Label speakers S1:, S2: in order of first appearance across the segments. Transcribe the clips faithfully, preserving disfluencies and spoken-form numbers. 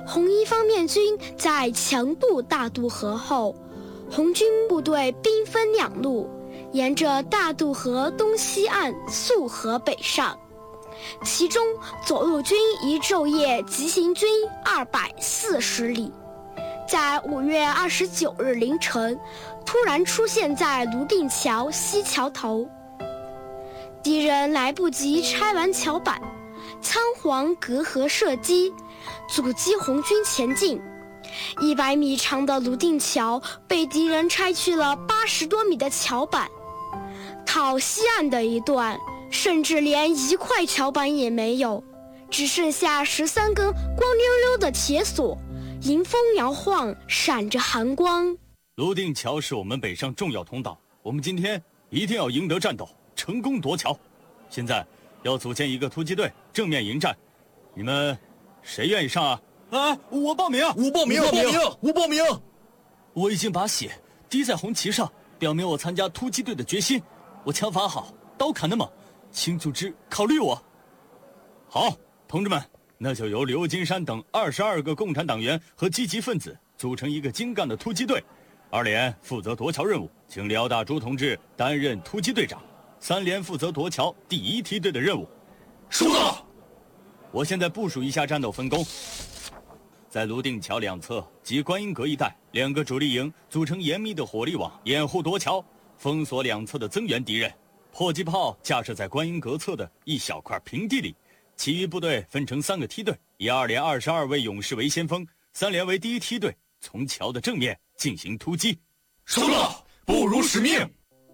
S1: 红一方面军在强渡大渡河后，红军部队兵分两路，沿着大渡河东西岸溯河北上。其中左路军一昼夜急行军二百四十里，在五月二十九日凌晨，突然出现在泸定桥西桥头。敌人来不及拆完桥板，仓皇隔河射击，阻击红军前进。一百米长的泸定桥被敌人拆去了八十多米的桥板，靠西岸的一段甚至连一块桥板也没有，只剩下十三根光溜溜的铁索，迎风摇晃，闪着寒光。
S2: 泸定桥是我们北上重要通道，我们今天一定要赢得战斗，成功夺桥。现在要组建一个突击队，正面迎战。你们谁愿意上啊？
S3: 啊，我报名！
S4: 我报名！我报名！我报名！
S2: 我已经把血滴在红旗上，表明我参加突击队的决心。我枪法好，刀砍得猛，请组织考虑我。好，同志们，那就由刘金山等二十二个共产党员和积极分子组成一个精干的突击队。二连负责夺桥任务，请廖大珠同志担任突击队长。三连负责夺桥第一梯队的任务。
S4: 收到。
S2: 我现在部署一下战斗分工。在泸定桥两侧及观音阁一带，两个主力营组成严密的火力网，掩护夺桥，封锁两侧的增援敌人。迫击炮架设在观音阁侧的一小块平地里，其余部队分成三个梯队，以二连二十二位勇士为先锋，三连为第一梯队，从桥的正面进行突击。
S4: 收到，不辱使命。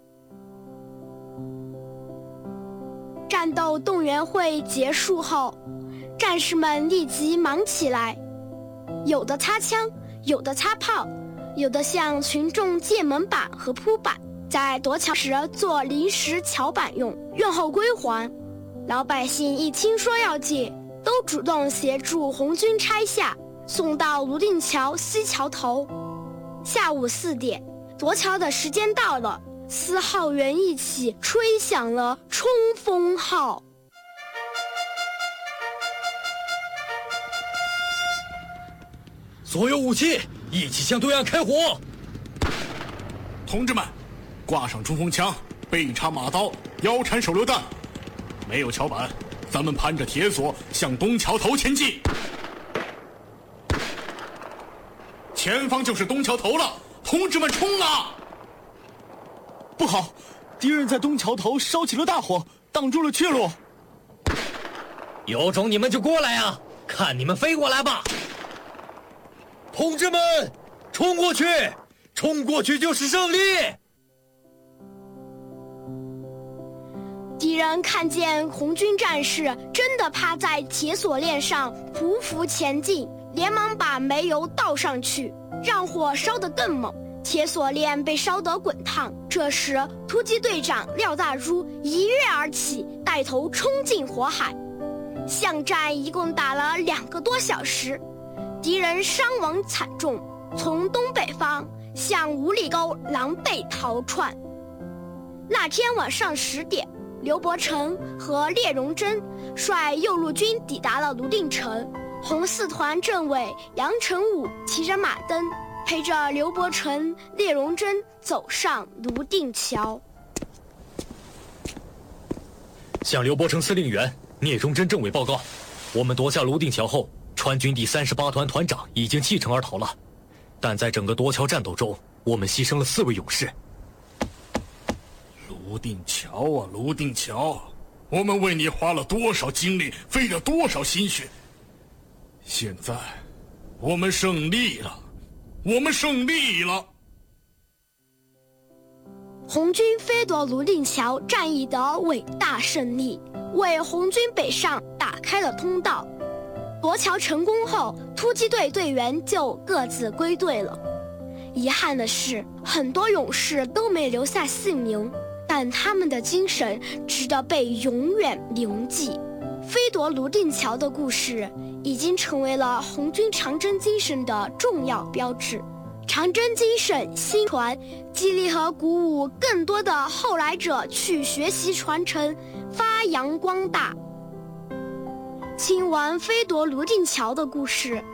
S1: 战斗动员会结束后，战士们立即忙起来，有的擦枪，有的擦炮，有的向群众借门板和铺板，在夺桥时做临时桥板用，用后归还。老百姓一听说要借，都主动协助红军拆下，送到泸定桥西桥头。下午四点，夺桥的时间到了，四号员一起吹响了冲锋号。
S4: 所有武器一起向对岸开火。
S3: 同志们，挂上冲锋枪，背插马刀，腰缠手榴弹。没有桥板，咱们攀着铁索向东桥头前进。前方就是东桥头了，同志们冲啊！
S2: 不好，敌人在东桥头烧起了大火，挡住了去路。
S4: 有种你们就过来啊，看你们飞过来吧。同志们，冲过去，冲过去就是胜利。
S1: 敌人看见红军战士真的趴在铁索链上匍匐前进，连忙把煤油倒上去，让火烧得更猛，铁索链被烧得滚烫。这时突击队长廖大珠一跃而起，带头冲进火海。巷战一共打了两个多小时，敌人伤亡惨重，从东北方向五里沟狼狈逃窜。那天晚上十点，刘伯承和聂荣臻率右路军抵达了泸定城。红四团政委杨成武骑着马灯，陪着刘伯承、聂荣臻走上泸定桥。
S5: 向刘伯承司令员、聂荣臻政委报告，我们夺下泸定桥后，川军第三十八团团长已经弃城而逃了，但在整个夺桥战斗中，我们牺牲了四位勇士。
S3: 泸定桥啊，泸定桥，我们为你花了多少精力，费了多少心血。现在，我们胜利了，我们胜利了。
S1: 红军飞夺泸定桥战役的伟大胜利，为红军北上打开了通道。夺桥成功后，突击队队员就各自归队了。遗憾的是，很多勇士都没留下姓名，但他们的精神值得被永远铭记。飞夺泸定桥的故事已经成为了红军长征精神的重要标志。长征精神新传，激励和鼓舞更多的后来者去学习传承，发扬光大。听完飞夺泸定桥的故事，